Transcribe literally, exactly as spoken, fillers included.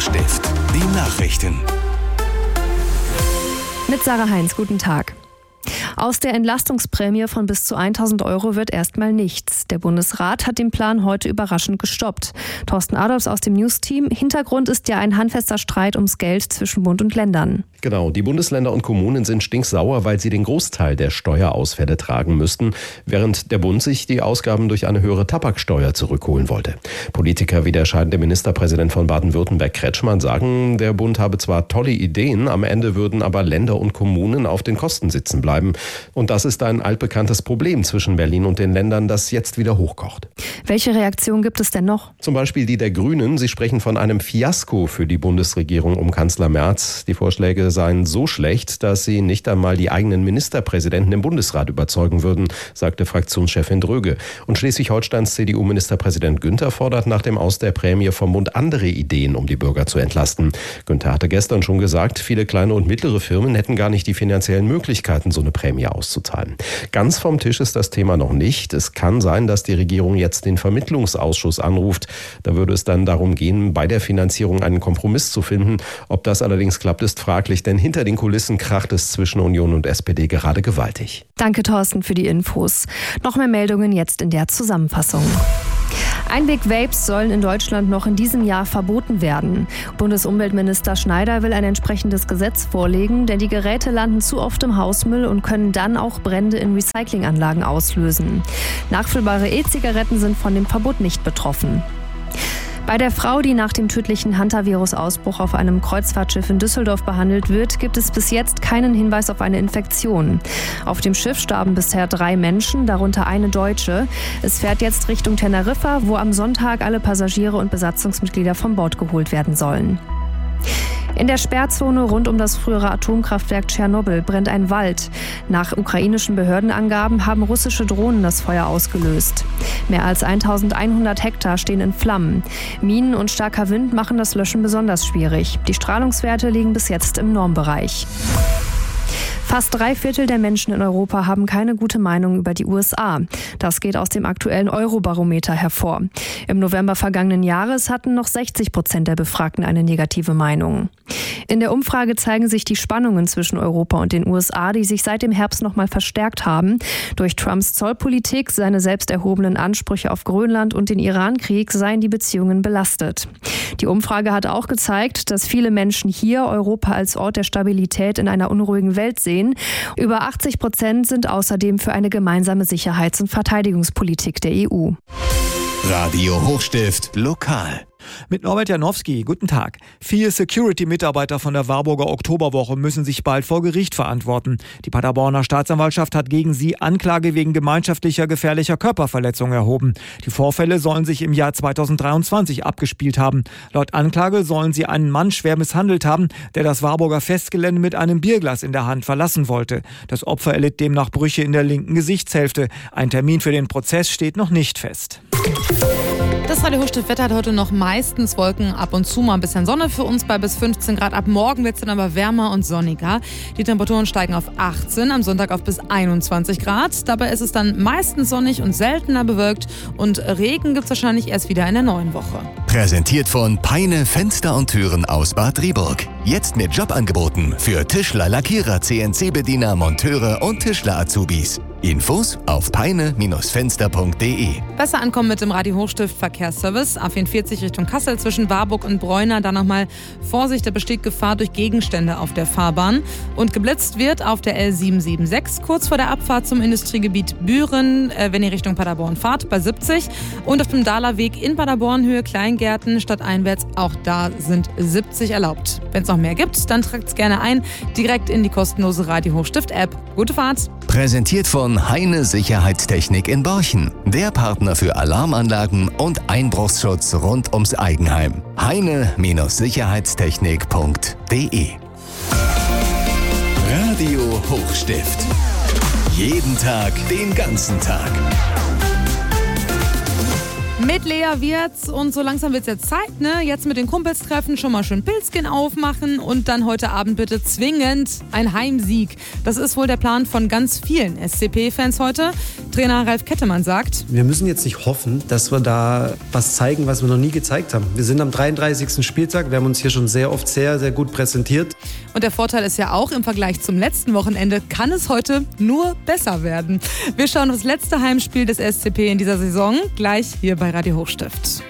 Hochstift, die Nachrichten. Mit Sarah Heinz, guten Tag. Aus der Entlastungsprämie von bis zu tausend Euro wird erstmal nichts. Der Bundesrat hat den Plan heute überraschend gestoppt. Thorsten Adolfs aus dem News-Team. Hintergrund ist ja ein handfester Streit ums Geld zwischen Bund und Ländern. Genau, die Bundesländer und Kommunen sind stinksauer, weil sie den Großteil der Steuerausfälle tragen müssten, während der Bund sich die Ausgaben durch eine höhere Tabaksteuer zurückholen wollte. Politiker wie der scheidende Ministerpräsident von Baden-Württemberg Kretschmann sagen, der Bund habe zwar tolle Ideen, am Ende würden aber Länder und Kommunen auf den Kosten sitzen bleiben. Und das ist ein altbekanntes Problem zwischen Berlin und den Ländern, das jetzt wieder hochkocht. Welche Reaktion gibt es denn noch? Zum Beispiel die der Grünen. Sie sprechen von einem Fiasko für die Bundesregierung um Kanzler Merz. Die Vorschläge seien so schlecht, dass sie nicht einmal die eigenen Ministerpräsidenten im Bundesrat überzeugen würden, sagte Fraktionschefin Dröge. Und Schleswig-Holsteins C D U-Ministerpräsident Günther fordert nach dem Aus der Prämie vom Bund andere Ideen, um die Bürger zu entlasten. Günther hatte gestern schon gesagt, viele kleine und mittlere Firmen hätten gar nicht die finanziellen Möglichkeiten, so eine Prämie auszuzahlen. Ganz vom Tisch ist das Thema noch nicht. Es kann sein, dass die Regierung jetzt den Vermittlungsausschuss anruft. Da würde es dann darum gehen, bei der Finanzierung einen Kompromiss zu finden. Ob das allerdings klappt, ist fraglich, denn hinter den Kulissen kracht es zwischen Union und S P D gerade gewaltig. Danke, Thorsten, für die Infos. Noch mehr Meldungen jetzt in der Zusammenfassung. Einweg-Vapes sollen in Deutschland noch in diesem Jahr verboten werden. Bundesumweltminister Schneider will ein entsprechendes Gesetz vorlegen, denn die Geräte landen zu oft im Hausmüll und können dann auch Brände in Recyclinganlagen auslösen. Nachfüllbare E-Zigaretten sind von dem Verbot nicht betroffen. Bei der Frau, die nach dem tödlichen Hantavirus-Ausbruch auf einem Kreuzfahrtschiff in Düsseldorf behandelt wird, gibt es bis jetzt keinen Hinweis auf eine Infektion. Auf dem Schiff starben bisher drei Menschen, darunter eine Deutsche. Es fährt jetzt Richtung Teneriffa, wo am Sonntag alle Passagiere und Besatzungsmitglieder vom Bord geholt werden sollen. In der Sperrzone rund um das frühere Atomkraftwerk Tschernobyl brennt ein Wald. Nach ukrainischen Behördenangaben haben russische Drohnen das Feuer ausgelöst. Mehr als eintausendeinhundert Hektar stehen in Flammen. Minen und starker Wind machen das Löschen besonders schwierig. Die Strahlungswerte liegen bis jetzt im Normbereich. Fast drei Viertel der Menschen in Europa haben keine gute Meinung über die U S A. Das geht aus dem aktuellen Eurobarometer hervor. Im November vergangenen Jahres hatten noch sechzig Prozent der Befragten eine negative Meinung. In der Umfrage zeigen sich die Spannungen zwischen Europa und den U S A, die sich seit dem Herbst noch mal verstärkt haben. Durch Trumps Zollpolitik, seine selbst erhobenen Ansprüche auf Grönland und den Irankrieg seien die Beziehungen belastet. Die Umfrage hat auch gezeigt, dass viele Menschen hier Europa als Ort der Stabilität in einer unruhigen Welt sehen. Über achtzig Prozent sind außerdem für eine gemeinsame Sicherheits- und Verteidigungspolitik der E U. Radio Hochstift lokal. Mit Norbert Janowski, guten Tag. Vier Security-Mitarbeiter von der Warburger Oktoberwoche müssen sich bald vor Gericht verantworten. Die Paderborner Staatsanwaltschaft hat gegen sie Anklage wegen gemeinschaftlicher gefährlicher Körperverletzung erhoben. Die Vorfälle sollen sich im Jahr zweitausenddreiundzwanzig abgespielt haben. Laut Anklage sollen sie einen Mann schwer misshandelt haben, der das Warburger Festgelände mit einem Bierglas in der Hand verlassen wollte. Das Opfer erlitt demnach Brüche in der linken Gesichtshälfte. Ein Termin für den Prozess steht noch nicht fest. Das Radio Hochstift Wetter hat heute noch meistens Wolken, ab und zu mal ein bisschen Sonne für uns bei bis fünfzehn Grad. Ab morgen wird es dann aber wärmer und sonniger. Die Temperaturen steigen auf achtzehn, am Sonntag auf bis einundzwanzig Grad. Dabei ist es dann meistens sonnig und seltener bewölkt und Regen gibt es wahrscheinlich erst wieder in der neuen Woche. Präsentiert von Peine Fenster und Türen aus Bad Driburg. Jetzt mit Jobangeboten für Tischler, Lackierer, C N C-Bediener, Monteure und Tischler-Azubis. Infos auf peine Fenster punkt de. Besser ankommen mit dem Radio Hochstift Verkehrsservice. A vierundvierzig Richtung Kassel zwischen Warburg und Bräuna. Dann nochmal Vorsicht, da besteht Gefahr durch Gegenstände auf der Fahrbahn. Und geblitzt wird auf der L sieben sieben sechs kurz vor der Abfahrt zum Industriegebiet Büren, äh, wenn ihr Richtung Paderborn fahrt, bei siebzig. Und auf dem Dahlerweg in Paderborn Höhe Kleingärten stadteinwärts, auch da sind siebzig erlaubt. Wenn es noch mehr gibt, dann tragt es gerne ein, direkt in die kostenlose Radio Hochstift App. Gute Fahrt! Präsentiert von Heine Sicherheitstechnik in Borchen. Der Partner für Alarmanlagen und Einbruchsschutz rund ums Eigenheim. heine Sicherheitstechnik punkt de. Radio Hochstift. Jeden Tag, den ganzen Tag. Mit Lea wird's und so langsam wird's jetzt Zeit, ne? Jetzt mit den Kumpels treffen, schon mal schön Pilzchen aufmachen und dann heute Abend bitte zwingend ein Heimsieg. Das ist wohl der Plan von ganz vielen S C P-Fans heute. Trainer Ralf Kettemann sagt: Wir müssen jetzt nicht hoffen, dass wir da was zeigen, was wir noch nie gezeigt haben. Wir sind am dreiunddreißigsten Spieltag, wir haben uns hier schon sehr oft sehr, sehr gut präsentiert. Und der Vorteil ist ja auch, im Vergleich zum letzten Wochenende kann es heute nur besser werden. Wir schauen auf das letzte Heimspiel des S C P in dieser Saison, gleich hier bei Radio Hochstift.